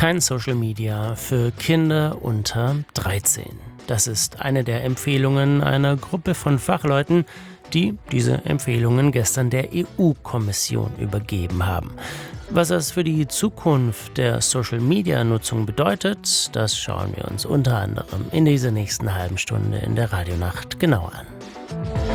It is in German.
Kein Social Media für Kinder unter 13. Das ist eine der Empfehlungen einer Gruppe von Fachleuten, die diese Empfehlungen gestern der EU-Kommission übergeben haben. Was das für die Zukunft der Social-Media-Nutzung bedeutet, das schauen wir uns unter anderem in dieser nächsten halben Stunde in der Radionacht genauer an.